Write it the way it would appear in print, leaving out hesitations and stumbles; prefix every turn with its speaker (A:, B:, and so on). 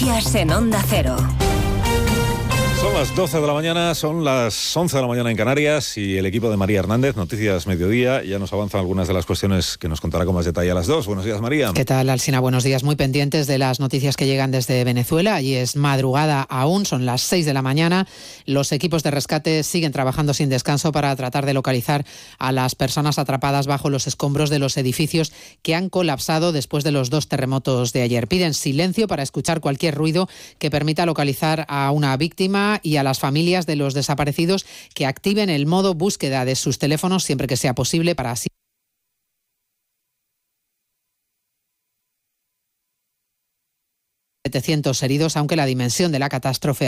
A: Noticias en Onda Cero.
B: Son las 12 de la mañana, son las 11 de la mañana en Canarias y el equipo de María Hernández, Noticias Mediodía, ya nos avanzan algunas de las cuestiones que nos contará con más detalle a las 2. Buenos días, María.
C: ¿Qué tal, Alsina? Buenos días. Muy pendientes de las noticias que llegan desde Venezuela. Allí es madrugada aún, son las 6 de la mañana. Los equipos de rescate siguen trabajando sin descanso para tratar de localizar a las personas atrapadas bajo los escombros de los edificios que han colapsado después de los 2 terremotos de ayer. Piden silencio para escuchar cualquier ruido que permita localizar a una víctima y a las familias de los desaparecidos que activen el modo búsqueda de sus teléfonos siempre que sea posible para así 700 heridos, aunque la dimensión de la catástrofe